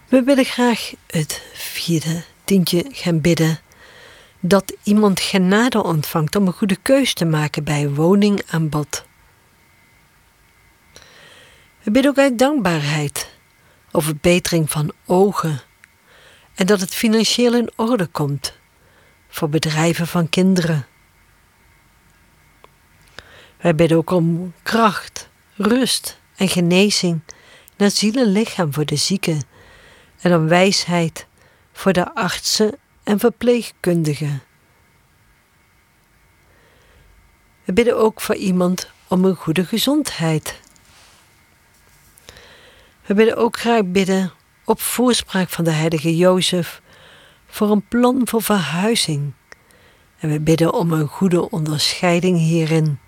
We willen graag het 4e tientje gaan bidden. Dat iemand genade ontvangt om een goede keus te maken bij een woningaanbod. We bidden ook uit dankbaarheid over verbetering van ogen. En dat het financieel in orde komt voor bedrijven van kinderen. Wij bidden ook om kracht, rust en genezing naar ziel en lichaam voor de zieken en om wijsheid voor de artsen en verpleegkundigen. We bidden ook voor iemand om een goede gezondheid. We willen ook graag bidden op voorspraak van de heilige Jozef voor een plan voor verhuizing. En we bidden om een goede onderscheiding hierin.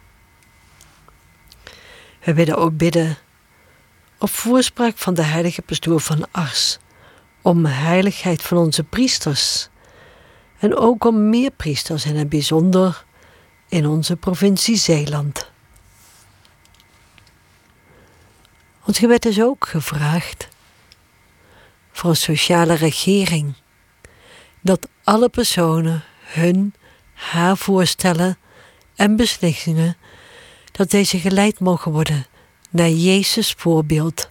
We willen ook bidden op voorspraak van de heilige pastoor van Ars om heiligheid van onze priesters. En ook om meer priesters en in het bijzonder in onze provincie Zeeland. Ons gebed is ook gevraagd voor een sociale regering. Dat alle personen haar voorstellen en beslissingen, dat deze geleid mogen worden naar Jezus voorbeeld.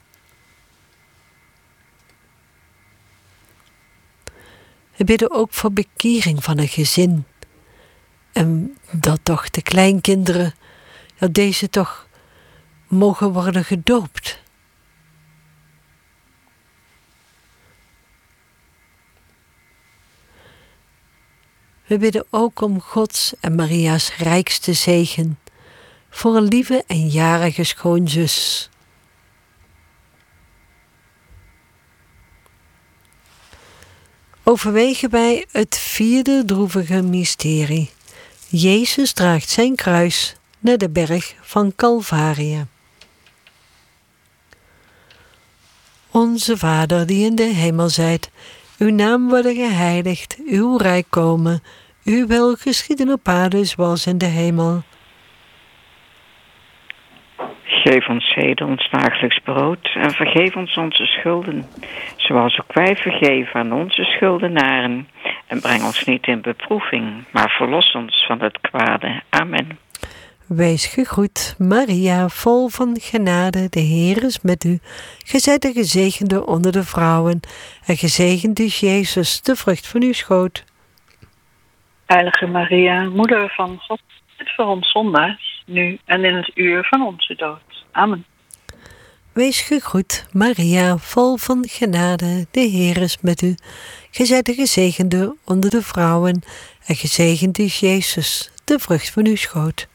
We bidden ook voor bekering van een gezin. En dat toch de kleinkinderen, dat deze toch mogen worden gedoopt. We bidden ook om Gods en Maria's rijkste zegen voor een lieve en jarige schoonzus. Overwegen wij het 4e droevige mysterie. Jezus draagt zijn kruis naar de berg van Calvaria. Onze Vader die in de hemel zijt, uw naam worden geheiligd, uw rijk komen, uw wil geschieden op aarde zoals in de hemel. Geef ons heden ons dagelijks brood en vergeef ons onze schulden, zoals ook wij vergeven aan onze schuldenaren. En breng ons niet in beproeving, maar verlos ons van het kwade. Amen. Wees gegroet, Maria, vol van genade, de Heer is met u. Gij zijt de gezegende onder de vrouwen, en gezegend is Jezus, de vrucht van uw schoot. Heilige Maria, moeder van God, bid voor ons zondaars, nu en in het uur van onze dood. Amen. Wees gegroet, Maria, vol van genade, de Heer is met u. Gij zijt de gezegende onder de vrouwen, en gezegend is Jezus, de vrucht van uw schoot.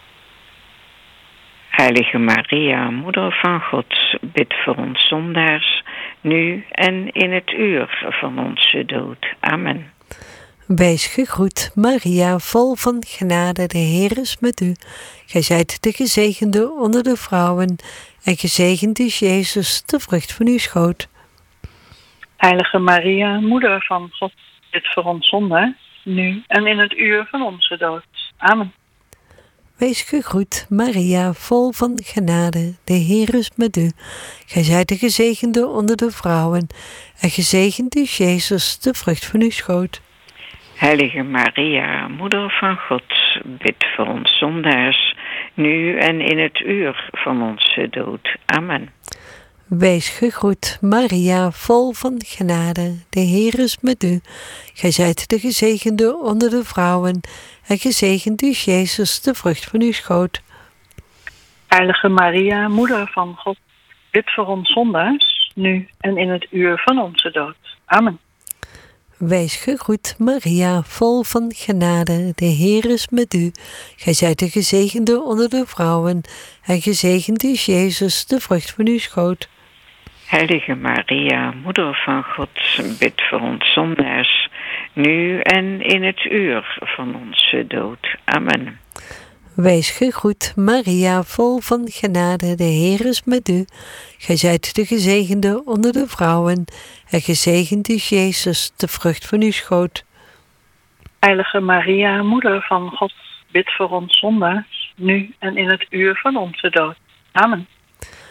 Heilige Maria, moeder van God, bid voor ons zondaars, nu en in het uur van onze dood. Amen. Wees gegroet, Maria, vol van genade, de Heer is met u. Gij zijt de gezegende onder de vrouwen, en gezegend is Jezus, de vrucht van uw schoot. Heilige Maria, moeder van God, bid voor ons zondaars, nu en in het uur van onze dood. Amen. Wees gegroet, Maria, vol van genade, de Heer is met u. Gij zijt de gezegende onder de vrouwen, en gezegend is Jezus, de vrucht van uw schoot. Heilige Maria, moeder van God, bid voor ons zondaars, nu en in het uur van onze dood. Amen. Wees gegroet, Maria, vol van genade, de Heer is met u. Gij zijt de gezegende onder de vrouwen, en gezegend is Jezus, de vrucht van uw schoot. Heilige Maria, moeder van God, bid voor ons zondaars, nu en in het uur van onze dood. Amen. Wees gegroet, Maria, vol van genade, de Heer is met u. Gij zijt de gezegende onder de vrouwen, en gezegend is Jezus, de vrucht van uw schoot. Heilige Maria, moeder van God, bid voor ons zondaars, nu en in het uur van onze dood. Amen. Wees gegroet, Maria, vol van genade, de Heer is met u. Gij zijt de gezegende onder de vrouwen, en gezegend is Jezus, de vrucht van uw schoot. Heilige Maria, moeder van God, bid voor ons zondaars, nu en in het uur van onze dood. Amen.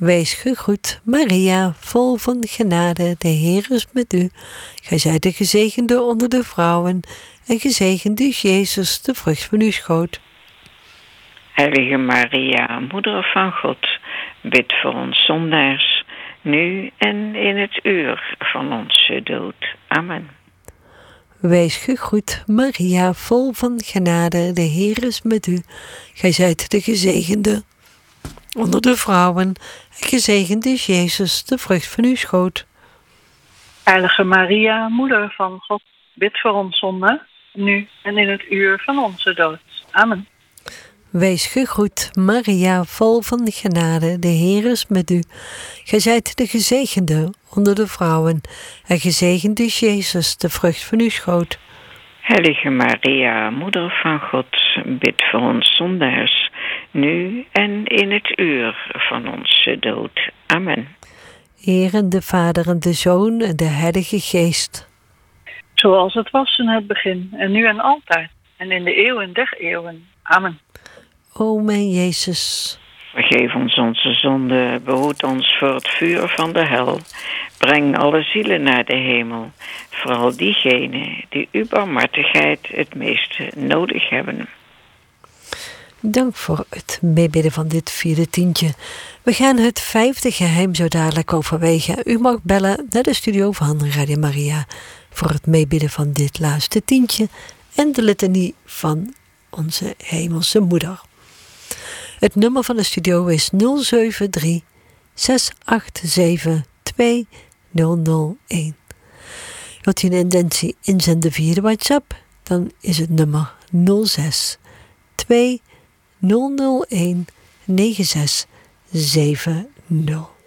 Wees gegroet, Maria, vol van genade, de Heer is met u. Gij zijt de gezegende onder de vrouwen, en gezegend is Jezus, de vrucht van uw schoot. Heilige Maria, Moeder van God, bid voor ons zondaars, nu en in het uur van onze dood. Amen. Wees gegroet, Maria, vol van genade, de Heer is met u. Gij zijt de gezegende onder de vrouwen, en gezegend is Jezus, de vrucht van uw schoot. Heilige Maria, Moeder van God, bid voor ons zonden, nu en in het uur van onze dood. Amen. Wees gegroet, Maria, vol van genade, de Heer is met u. Gij zijt de gezegende onder de vrouwen, en gezegend is Jezus, de vrucht van uw schoot. Heilige Maria, Moeder van God, bid voor ons zondaars, nu en in het uur van onze dood. Amen. Eer aan de Vader en de Zoon en de Heilige Geest. Zoals het was in het begin, en nu en altijd, en in de eeuwen der eeuwen. Amen. O mijn Jezus, Vergeef ons onze zonden, behoed ons voor het vuur van de hel. Breng alle zielen naar de hemel, vooral diegenen die uw barmhartigheid het meeste nodig hebben. dank voor het meebidden van dit vierde tientje. We gaan het vijfde geheim zo dadelijk overwegen. U mag bellen naar de studio van Radio Maria voor het meebidden van dit laatste tientje en de litanie van onze hemelse moeder. Het nummer van de studio is 073 687 2001. Wilt u een intentie inzenden via de WhatsApp? Dan is het nummer 06 2001 9670.